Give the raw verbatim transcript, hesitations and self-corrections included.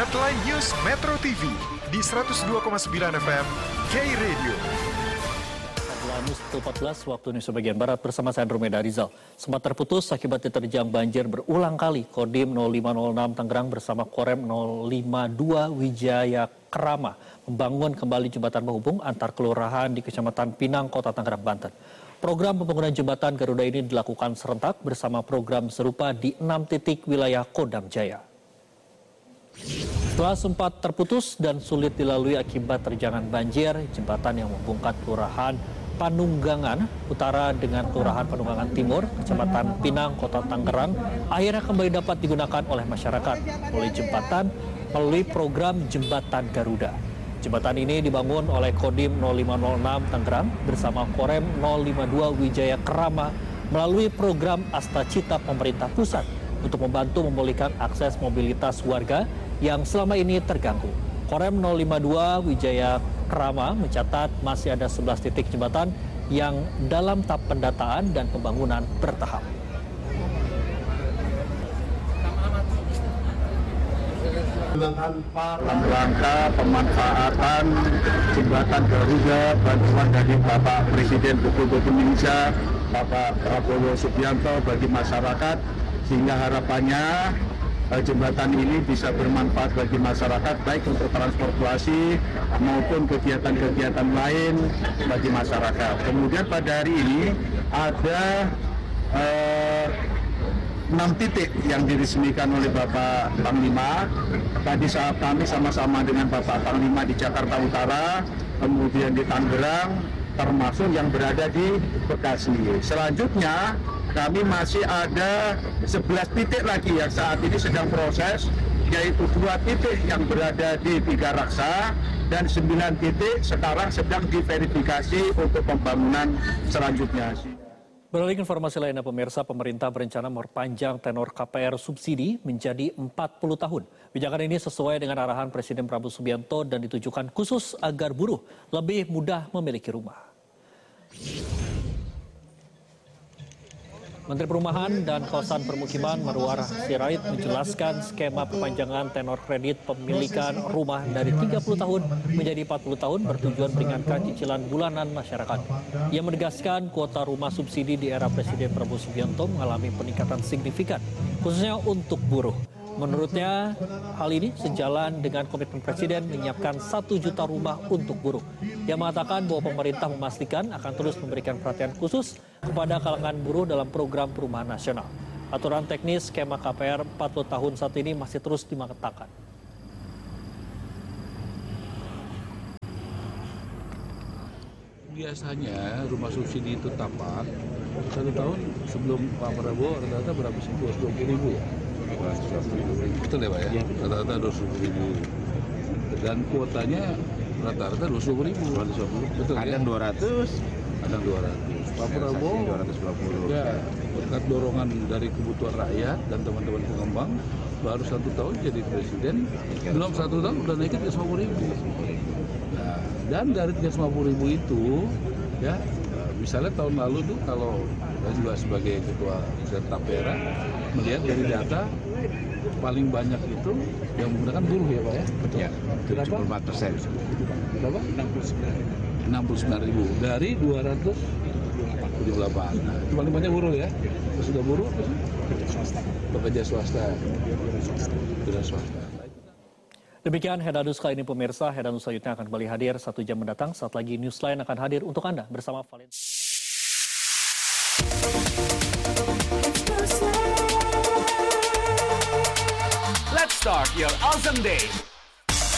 Headline News Metro T V di seratus dua koma sembilan F M K-Radio. Lanus empat belas waktu Indonesia bagian Barat bersama saya Andromeda Rizal. Sempat terputus akibat diterjang banjir berulang kali. Kodim nol lima nol enam Tangerang bersama Korem nol lima dua Wijaya Kerama membangun kembali jembatan penghubung antar kelurahan di Kecamatan Pinang, Kota Tangerang, Banten. Program pembangunan jembatan Garuda ini dilakukan serentak bersama program serupa di enam titik wilayah Kodam Jaya. Setelah sempat terputus dan sulit dilalui akibat terjangan banjir, jembatan yang menghubungkan kelurahan Panunggangan Utara dengan Kelurahan Panunggangan Timur, Kecamatan Pinang, Kota Tangerang, akhirnya kembali dapat digunakan oleh masyarakat melalui jembatan melalui program Jembatan Garuda. Jembatan ini dibangun oleh Kodim nol lima nol enam Tangerang bersama Korem nol lima dua Wijaya Kerama melalui program Astacita pemerintah pusat untuk membantu memulihkan akses mobilitas warga yang selama ini terganggu. Korem nol lima dua Wijaya Kerama mencatat masih ada sebelas titik jembatan yang dalam tahap pendataan dan pembangunan bertahap. Dalam rangka pemanfaatan jembatan Garuda, bantuan dari Bapak Presiden Republik Indonesia, Bapak Prabowo Subianto bagi masyarakat, sehingga harapannya jembatan ini bisa bermanfaat bagi masyarakat baik untuk transportasi maupun kegiatan-kegiatan lain bagi masyarakat. Kemudian pada hari ini ada eh, enam titik yang diresmikan oleh Bapak Panglima. Tadi saat kami sama-sama dengan Bapak Panglima di Jakarta Utara, kemudian di Tangerang, termasuk yang berada di Bekasi. Selanjutnya kami masih ada sebelas titik lagi yang saat ini sedang proses, yaitu dua titik yang berada di Tiga Raksa dan sembilan titik sekarang sedang diverifikasi untuk pembangunan selanjutnya. Beralih ke informasi lainnya, pemirsa, pemerintah berencana memperpanjang tenor K P R subsidi menjadi empat puluh tahun. Kebijakan ini sesuai dengan arahan Presiden Prabowo Subianto dan ditujukan khusus agar buruh lebih mudah memiliki rumah. Menteri Perumahan dan Kawasan Permukiman Marwar Sirait menjelaskan skema perpanjangan tenor kredit pemilikan rumah dari tiga puluh tahun menjadi empat puluh tahun bertujuan meringankan cicilan bulanan masyarakat. Ia menegaskan kuota rumah subsidi di era Presiden Prabowo Subianto mengalami peningkatan signifikan, khususnya untuk buruh. Menurutnya, hal ini sejalan dengan komitmen Presiden menyiapkan satu juta rumah untuk buruh. Ia mengatakan bahwa pemerintah memastikan akan terus memberikan perhatian khusus kepada kalangan buruh dalam program perumahan nasional. Aturan teknis skema K P R empat puluh tahun saat ini masih terus dimatangkan. Biasanya rumah subsidi itu tapak satu tahun sebelum Pak Prabowo rata-rata berapa sih? dua ratus dua puluh ribu ya? Betul ya Pak ya? Rata-rata dua ratus dua puluh ribu. Dan kuotanya rata-rata dua ratus dua puluh ribu. Betul kadang ya? dua ratus, kadang dua ratus. Pak Prabowo dua ratus dua puluh. Ya, berkat dorongan dari kebutuhan rakyat dan teman-teman pengembang, baru satu tahun jadi presiden, belum satu tahun udah naikin tiga ratus lima puluh ribu. Nah, dan dari tiga ratus lima puluh ribu itu, ya, misalnya tahun lalu tuh kalau saya juga sebagai ketua Tapera melihat dari data paling banyak itu yang menggunakan buruh ya Pak ya? Betul. Ya, tujuh puluh empat persen. Berapa? enam puluh sembilan ribu dari dua ratus tujuh puluh delapan. Nah, itu paling banyak buruh ya. Sudah buruh, bekerja swasta. Bekerja swasta. Demikian Headline News kali ini pemirsa. Headline News selanjutnya akan kembali hadir satu jam mendatang. Saat lagi news lain akan hadir untuk Anda bersama Valen. Let's start your awesome day.